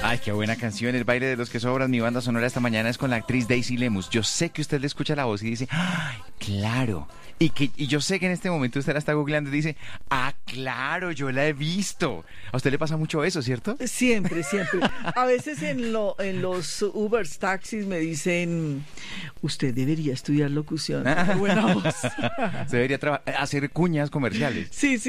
Ay, qué buena canción, El baile de los que sobran. Mi banda sonora esta mañana es con la actriz Daisy Lemus. Yo sé que usted le escucha la voz y dice, ¡ay, claro! Y yo sé que en este momento usted la está googleando y dice, ¡ah, claro, yo la he visto! A usted le pasa mucho eso, ¿cierto? Siempre, siempre. A veces en los Ubers, taxis me dicen, usted debería estudiar locución. Buena voz. Se debería hacer cuñas comerciales. Sí.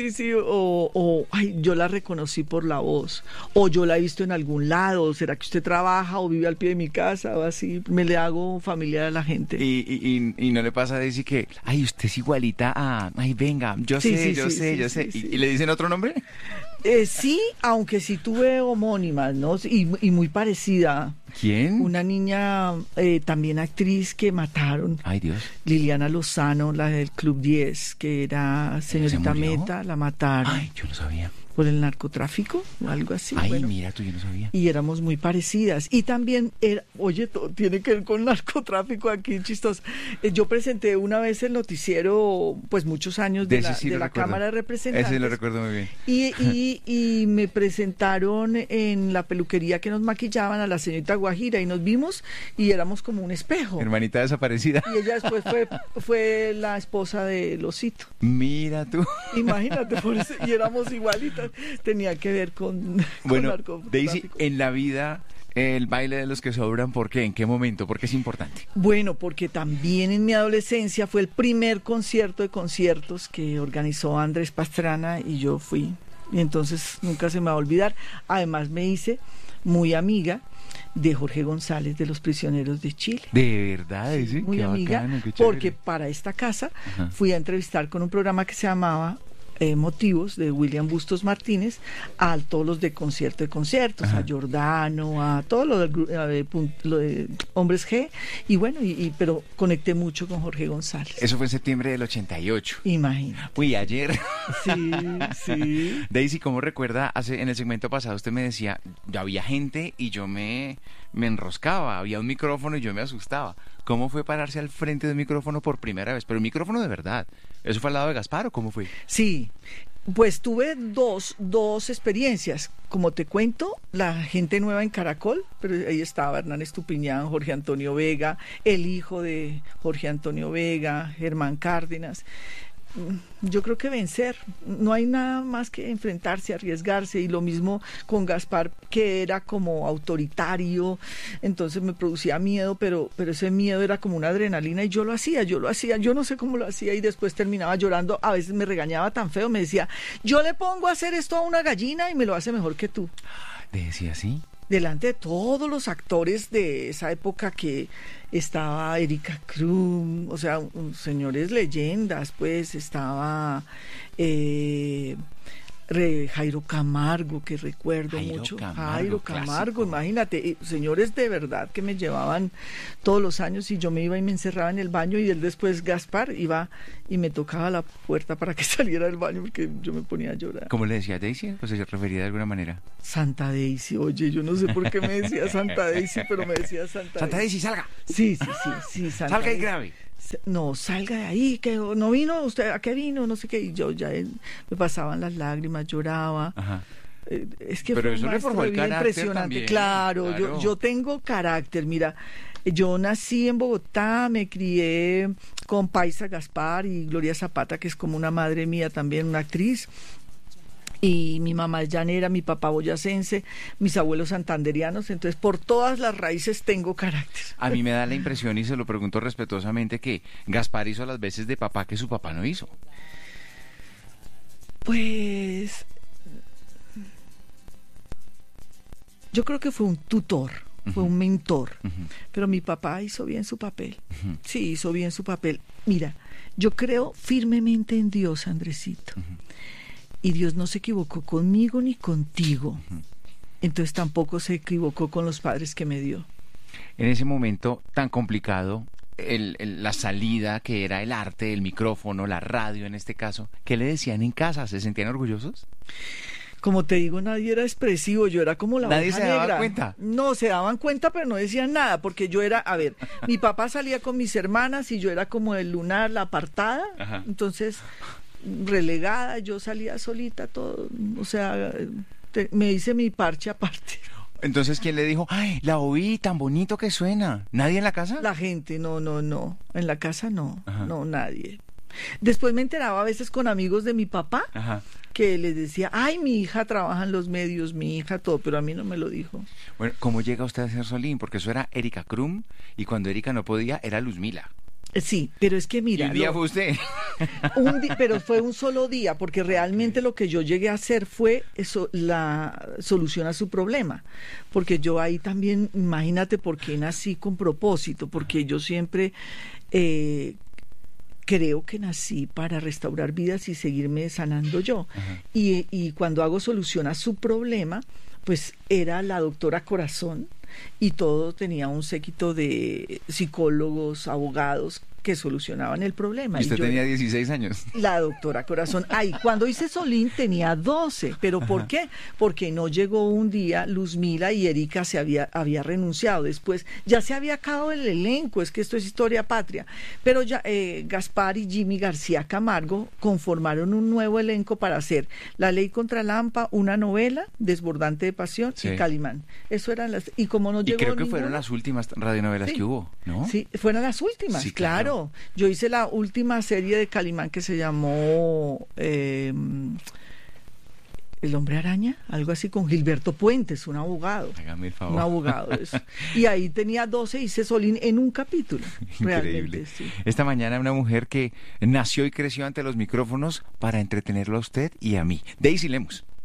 Ay, yo la reconocí por la voz. O yo la he visto en algún lado. ¿Será que usted trabaja o vive al pie de mi casa? O así. Me le hago familiar a la gente. Y no le pasa a Daisy que, ay, usted es igualita a, ay, venga, yo sé. ¿Y le dicen otro nombre? Sí, aunque sí tuve homónimas, ¿no? Y muy parecida. ¿Quién? Una niña, también actriz que mataron. Ay, Dios. Liliana Lozano, la del Club 10, que era señorita Meta, la mataron. Ay, yo no sabía. Por el narcotráfico o algo así. Ay, bueno, mira, tú yo no sabía. Y éramos muy parecidas. Y también, oye, todo tiene que ver con narcotráfico aquí, chistoso. Yo presenté una vez el noticiero, pues muchos años de la Cámara de Representantes. Ese lo recuerdo muy bien. Y me presentaron en la peluquería que nos maquillaban a la señorita Guajira y nos vimos y éramos como un espejo. Hermanita desaparecida. Y ella después fue la esposa de Losito. Mira tú. Imagínate, por eso, y éramos igualitas. Tenía que ver con Daisy, en la vida, el baile de los que sobran, ¿por qué? ¿En qué momento? ¿Por qué es importante? Bueno, porque también en mi adolescencia fue el primer concierto de conciertos que organizó Andrés Pastrana y yo fui. Y entonces nunca se me va a olvidar. Además me hice muy amiga de Jorge González de Los Prisioneros de Chile. ¿De verdad? Sí, muy qué amiga, bacano, qué porque para esta casa fui a entrevistar con un programa que se llamaba Motivos, de William Bustos Martínez, a todos los de concierto de conciertos, a Giordano, a todos lo de Hombres G, y bueno, pero conecté mucho con Jorge González. Eso fue en septiembre del 88. Imagínate. Uy, ayer. Sí. Daisy, ¿cómo recuerda? En el segmento pasado usted me decía, ya había gente y yo me enroscaba, había un micrófono y yo me asustaba. ¿Cómo fue pararse al frente de un micrófono por primera vez? Pero un micrófono de verdad. ¿Eso fue al lado de Gaspar o cómo fue? Sí, pues tuve dos experiencias. Como te cuento, la gente nueva en Caracol, pero ahí estaba Hernán Estupiñán, Jorge Antonio Vega, el hijo de Jorge Antonio Vega, Germán Cárdenas. Yo creo que vencer, no hay nada más que enfrentarse, arriesgarse, y lo mismo con Gaspar, que era como autoritario, entonces me producía miedo, pero ese miedo era como una adrenalina y yo lo hacía, yo no sé cómo lo hacía y después terminaba llorando, a veces me regañaba tan feo, me decía, yo le pongo a hacer esto a una gallina y me lo hace mejor que tú. ¿Le decía así? Delante de todos los actores de esa época, que estaba Erika Krum, o sea, señores leyendas, pues estaba Jairo Camargo, que recuerdo mucho. Jairo Camargo, imagínate, señores de verdad que me llevaban todos los años y yo me iba y me encerraba en el baño y él después, Gaspar, iba y me tocaba la puerta para que saliera del baño porque yo me ponía a llorar. ¿Cómo le decía Daisy? Pues se refería de alguna manera. Santa Daisy, oye, yo no sé por qué me decía Santa Daisy, pero me decía Santa Daisy, salga. Sí, Santa salga Daisy. Y grave. No, salga de ahí, que no vino, usted, ¿a qué vino? No sé qué, y yo ya me pasaban las lágrimas, lloraba. Ajá. Es que pero fue eso le formó el carácter impresionante. también, claro. Yo tengo carácter, mira, yo nací en Bogotá, me crié con Paisa Gaspar y Gloria Zapata, que es como una madre mía también, una actriz. Y mi mamá es llanera, mi papá boyacense, mis abuelos santanderianos, entonces por todas las raíces tengo carácter. A mí me da la impresión, y se lo pregunto respetuosamente, que Gaspar hizo las veces de papá que su papá no hizo. Pues yo creo que fue un tutor, fue un mentor, pero mi papá hizo bien su papel. Sí, hizo bien su papel. Mira, yo creo firmemente en Dios, Andresito. Y Dios no se equivocó conmigo ni contigo. Entonces tampoco se equivocó con los padres que me dio. En ese momento tan complicado, la salida que era el arte, el micrófono, la radio en este caso, ¿qué le decían en casa? ¿Se sentían orgullosos? Como te digo, nadie era expresivo, yo era como la oveja negra. ¿Nadie se daba cuenta? No, se daban cuenta, pero no decían nada, porque yo era, a ver, mi papá salía con mis hermanas y yo era como el lunar, la apartada. Ajá. Entonces, relegada, yo salía solita, todo, o sea, me hice mi parche aparte. Entonces, ¿quién le dijo, ay, la oí, tan bonito que suena? ¿Nadie en la casa? La gente, no, no, no. En la casa no, Ajá. no, nadie. Después me enteraba a veces con amigos de mi papá Ajá. que les decía, ay, mi hija trabaja en los medios, mi hija todo, pero a mí no me lo dijo. Bueno, ¿cómo llega usted a ser Solín? Porque eso era Erika Krum y cuando Erika no podía era Luzmila. Sí, pero es que Y mira, un día fue usted. pero fue un solo día, porque realmente lo que yo llegué a hacer fue eso, la solución a su problema. Porque yo ahí también, imagínate por qué nací con propósito, porque yo siempre creo que nací para restaurar vidas y seguirme sanando yo. Ajá. Y cuando hago solución a su problema, pues era la doctora Corazón y todo tenía un séquito de psicólogos, abogados que solucionaban el problema. Y usted yo tenía era 16 años. la doctora Corazón. Ay, cuando hice Solín tenía 12, pero ¿por qué? Porque no llegó un día Luzmila y Erika había renunciado. Después ya se había acabado el elenco, es que esto es historia patria. Pero ya Gaspar y Jimmy García Camargo conformaron un nuevo elenco para hacer La Ley contra Lampa, una novela, Desbordante de Pasión Sí. y Calimán. Eso eran las... Y como no Y llegó creo que fueron ninguna- las últimas radionovelas Sí. que hubo, ¿no? Sí, fueron las últimas, Sí, claro. claro. Yo hice la última serie de Calimán que se llamó El Hombre Araña, algo así, con Gilberto Puentes, un abogado. Hágame el favor. Un abogado, eso. Y ahí tenía 12, hice Solín en un capítulo. Increíble. Realmente, sí. Esta mañana una mujer que nació y creció ante los micrófonos para entretenerlo a usted y a mí. Daisy Lemus.